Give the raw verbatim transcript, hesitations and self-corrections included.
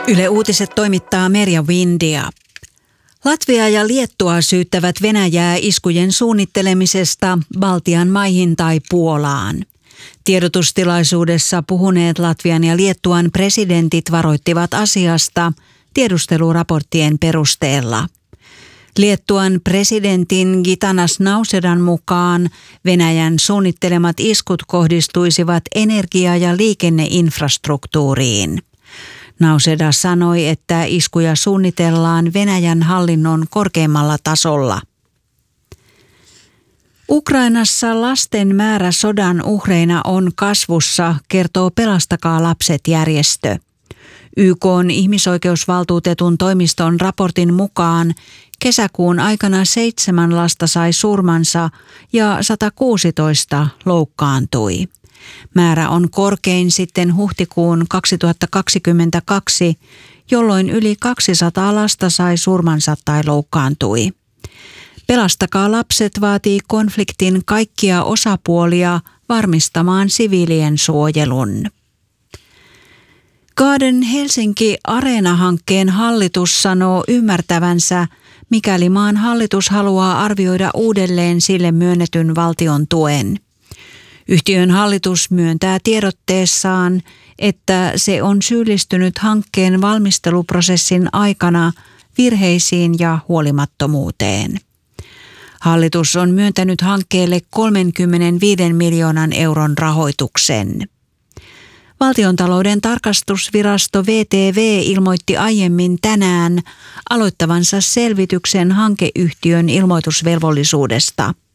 Yle Uutiset toimittaa Merja Windia. Latvia ja Liettua syyttävät Venäjää iskujen suunnittelemisesta Baltian maihin tai Puolaan. Tiedotustilaisuudessa puhuneet Latvian ja Liettuan presidentit varoittivat asiasta tiedusteluraporttien perusteella. Liettuan presidentin Gitanas Nausedan mukaan Venäjän suunnittelemat iskut kohdistuisivat energia- ja liikenneinfrastruktuuriin. Nauseda sanoi, että iskuja suunnitellaan Venäjän hallinnon korkeimmalla tasolla. Ukrainassa lasten määrä sodan uhreina on kasvussa, kertoo Pelastakaa lapset -järjestö. Y K:n ihmisoikeusvaltuutetun toimiston raportin mukaan kesäkuun aikana seitsemän lasta sai surmansa ja sata kuusitoista loukkaantui. Määrä on korkein sitten huhtikuun kaksituhattakaksikymmentäkaksi, jolloin yli kaksisataa lasta sai surmansa tai loukkaantui. Pelastakaa lapset vaatii konfliktin kaikkia osapuolia varmistamaan siviilien suojelun. Garden Helsinki Areena-hankkeen hallitus sanoo ymmärtävänsä, mikäli maan hallitus haluaa arvioida uudelleen sille myönnetyn valtion tuen. Yhtiön hallitus myöntää tiedotteessaan, että se on syyllistynyt hankkeen valmisteluprosessin aikana virheisiin ja huolimattomuuteen. Hallitus on myöntänyt hankkeelle kolmekymmentäviisi miljoonan euron rahoituksen. Valtiontalouden tarkastusvirasto V T V ilmoitti aiemmin tänään aloittavansa selvityksen hankeyhtiön ilmoitusvelvollisuudesta.